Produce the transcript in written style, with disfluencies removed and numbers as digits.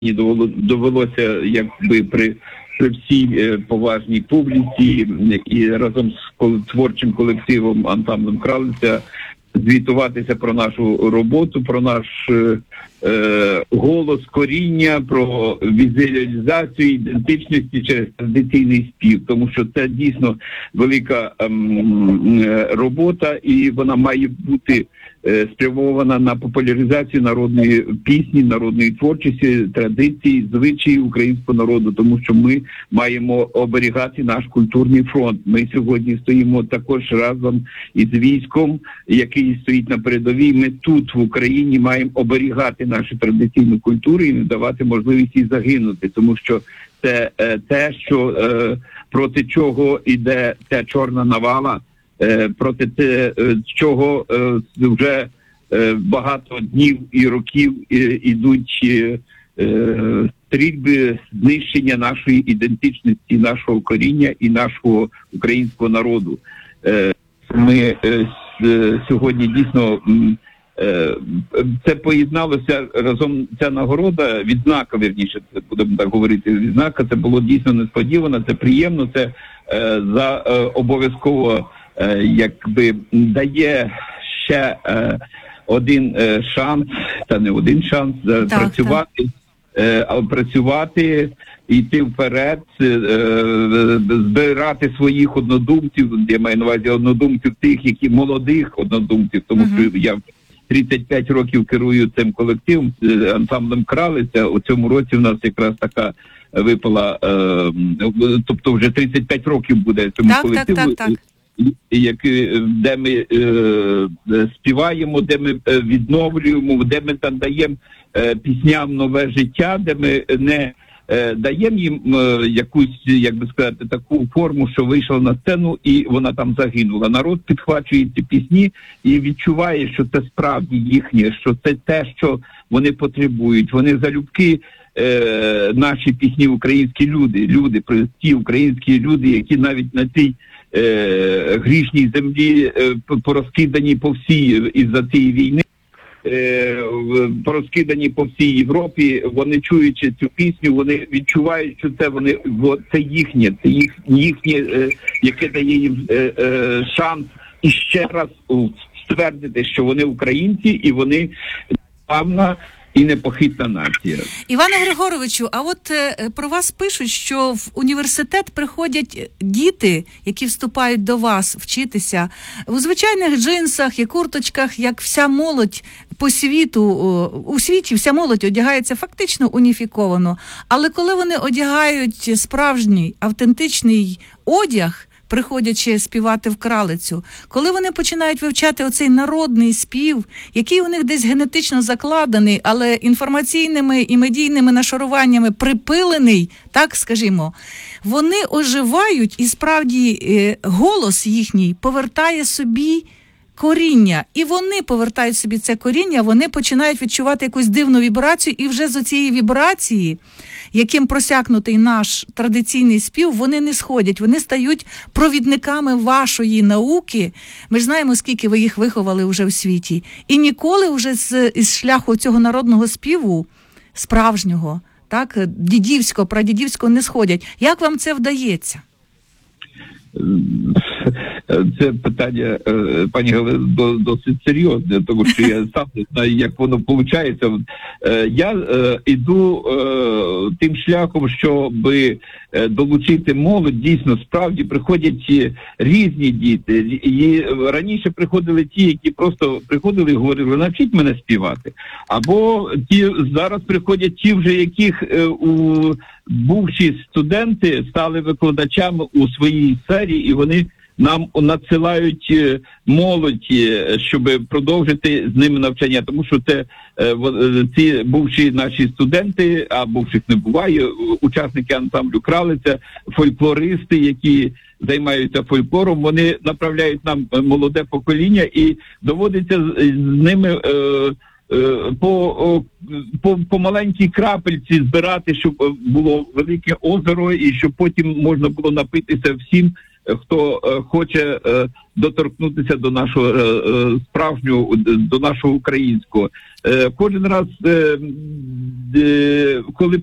довелося, якби при всій поважній публіці і разом з творчим колективом ансамблем «Кралиця» звітуватися про нашу роботу, про наш голос, коріння, про візуалізацію ідентичності через традиційний спів. Тому що це дійсно велика робота, і вона має бути спрямована на популяризацію народної пісні, народної творчості, традицій, звичаїв українського народу, тому що ми маємо оберігати наш культурний фронт. Ми сьогодні стоїмо також разом із військом, який стоїть на передовій. Ми тут, в Україні, маємо оберігати нашу традиційну культуру і не давати можливість їй загинути, тому що це те, що проти чого йде ця чорна навала, проти чого вже багато днів і років ідуть стрільби знищення нашої ідентичності, нашого коріння і нашого українського народу. Ми сьогодні дійсно це поєдналося разом, ця нагорода, відзнака, вірніше, будемо так говорити, відзнака, це було дійсно несподівано, це приємно, це обов'язково якби дає ще один шанс, та не один шанс, працювати, йти вперед, збирати своїх однодумців, я маю на увазі однодумців тих, які молодих однодумців, тому що я 35 років керую цим колективом, ансамблем «Кралиця». У цьому році в нас якраз така випала, тобто вже 35 років буде цьому колективу. Так. Де ми співаємо, де ми відновлюємо, де ми там даємо пісням нове життя, де ми не даємо їм якусь, як би сказати, таку форму, що вийшла на сцену і вона там загинула. Народ підхвачує ці пісні і відчуває, що це справді їхнє, що це те, що вони потребують. Вони залюбки наші пісні, українські люди, прості українські люди, які навіть на цій грішній землі порозкидані по всій із-за цієї війни, порозкидані по всій Європі, вони чуючи цю пісню, вони відчувають, що це їхнє, яке дає їм шанс і ще раз ствердити, що вони українці і вони певна і непохитна нація. Іване Григоровичу, а от про вас пишуть, що в університет приходять діти, які вступають до вас вчитися, у звичайних джинсах і курточках, як вся молодь по світу, у світі вся молодь одягається фактично уніфіковано. Але коли вони одягають справжній, автентичний одяг, приходячи співати в Кралицю, коли вони починають вивчати оцей народний спів, який у них десь генетично закладений, але інформаційними і медійними нашаруваннями припилений, так скажімо, вони оживають і справді голос їхній повертає собі коріння. І вони повертають собі це коріння, вони починають відчувати якусь дивну вібрацію, і вже з цієї вібрації, яким просякнутий наш традиційний спів, вони не сходять, вони стають провідниками вашої науки. Ми ж знаємо, скільки ви їх виховали вже в світі. І ніколи вже з шляху цього народного співу, справжнього, так, дідівського, прадідівського не сходять. Як вам це вдається? Це питання, пані Галино, досить серйозне, тому що я сам не знаю, як воно виходить. Я йду тим шляхом, щоб долучити молодь. Дійсно, справді приходять різні діти. І раніше приходили ті, які просто приходили і говорили: навчіть мене співати. Або зараз приходять ті, вже яких бувші студенти стали викладачами у своїй сфері, і вони нам надсилають молодь, щоб продовжити з ними навчання, тому що це ці бувші наші студенти, а бувших не буває, учасники ансамблю «Кралиця», фольклористи, які займаються фольклором, вони направляють нам молоде покоління, і доводиться з ними по маленькій крапельці збирати, щоб було велике озеро, і щоб потім можна було напитися всім хто хоче доторкнутися до нашого справжнього, до нашого українського. Кожен раз, коли